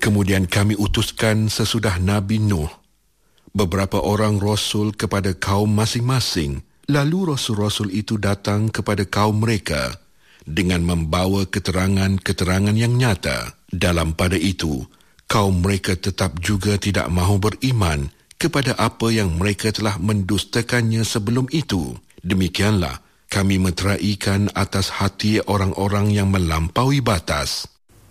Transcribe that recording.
Kemudian kami utuskan sesudah Nabi Nuh beberapa orang rasul kepada kaum masing-masing. Lalu rasul-rasul itu datang kepada kaum mereka dengan membawa keterangan-keterangan yang nyata. Dalam pada itu, kaum mereka tetap juga tidak mahu beriman kepada apa yang mereka telah mendustakannya sebelum itu. Demikianlah kami meteraikan atas hati orang-orang yang melampaui batas